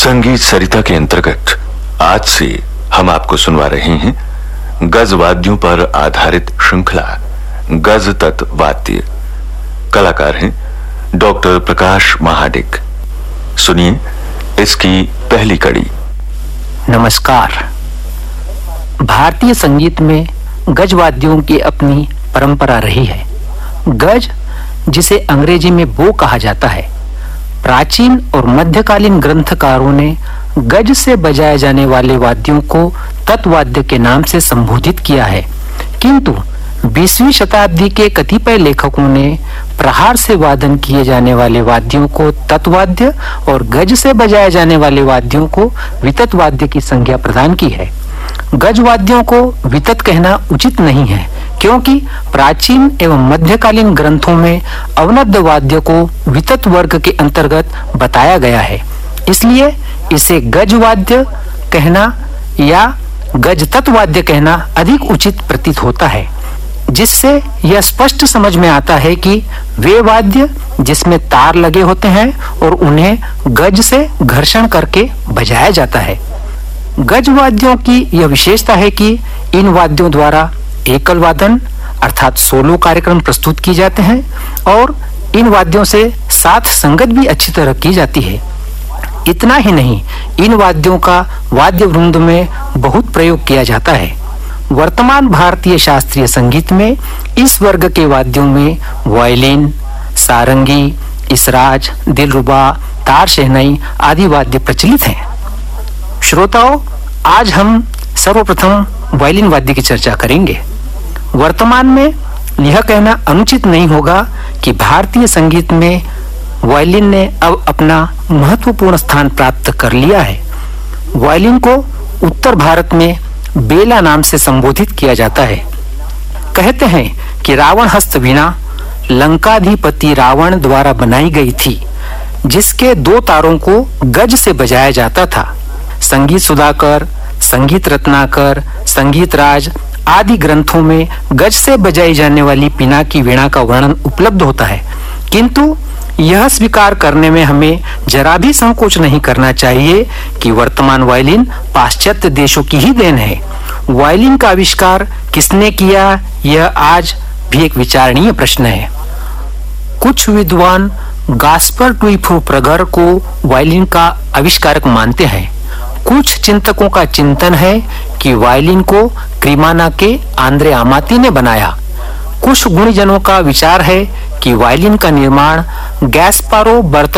संगीत सरिता के अंतर्गत आज से हम आपको सुनवा रहे हैं गज वाद्यों पर आधारित श्रृंखला गज तत्व वाद्य। कलाकार हैं डॉक्टर प्रकाश महाडिक। सुनिए इसकी पहली कड़ी। नमस्कार। भारतीय संगीत में गज वाद्यों की अपनी परंपरा रही है। गज, जिसे अंग्रेजी में बो कहा जाता है, प्राचीन और मध्यकालीन ग्रंथकारों ने गज से बजाए जाने वाले वाद्यों को तत्वाद्य के नाम से संबोधित किया है, किंतु 20वीं शताब्दी के कतिपय लेखकों ने प्रहार से वादन किए जाने वाले वाद्यों को तत्वाद्य और गज से बजाए जाने वाले वाद्यों को वितत वाद्य की संज्ञा प्रदान की है। गज वाद्यों को वितत कहना उचित नहीं है, क्योंकि प्राचीन एवं मध्यकालीन ग्रंथों में अवनद्य वाद्य को वितत वर्ग के अंतर्गत बताया गया है। इसलिए इसे गज वाद्य कहना या गज तत्वाद्य कहना अधिक उचित प्रतीत होता है, जिससे यह स्पष्ट समझ में आता है कि वे वाद्य जिसमें तार लगे होते हैं और उन्हें गज से घर्षण करके बजाया जाता है। गज वाद्यों की यह विशेषता है कि इन वाद्यों द्वारा एकल वादन अर्थात सोलो कार्यक्रम प्रस्तुत किए जाते हैं और इन वाद्यों से साथ संगत भी अच्छी तरह की जाती है। इतना ही नहीं, इन वाद्यों का वाद्य वृंद में बहुत प्रयोग किया जाता है। वर्तमान भारतीय शास्त्रीय संगीत में इस वर्ग के वाद्यों में वायलिन, सारंगी, इसराज, दिलरुबा, तार शहनाई आदि वाद्य प्रचलित हैं। श्रोताओं, आज हम सर्वप्रथम वायलिन वाद्य की चर्चा करेंगे। वर्तमान में यह कहना अनुचित नहीं होगा कि भारतीय संगीत में वायलिन ने अब अपना महत्वपूर्ण स्थान प्राप्त कर लिया है। वायलिन को उत्तर भारत में बेला नाम से संबोधित किया जाता है। कहते हैं कि रावण हस्त वीणा लंकाधिपति रावण द्वारा बनाई गई थी, जिसके 2 तारों को गज से बजाया जाता था। संगीत सुधाकर, संगीत रत्नाकर, संगीत राज आदि ग्रंथों में गज से बजाई जाने वाली पिनाकी वीणा का वर्णन उपलब्ध होता है, किंतु यह स्वीकार करने में हमें जरा भी संकोच नहीं करना चाहिए कि वर्तमान वायलिन पाश्चात्य देशों की ही देन है। वायलिन का आविष्कार किसने किया, यह आज भी एक विचारणीय प्रश्न है। कुछ विद्वान गास्पर ट्विफो प्रगर को वायलिन का आविष्कारक मानते हैं। कुछ चिंतकों का चिंतन है कि वायलिन को क्रीमाना के आंद्रे आमाती ने बनाया। कुछ गुणीजनों का विचार है कि वायलिन का निर्माण गैस्पारो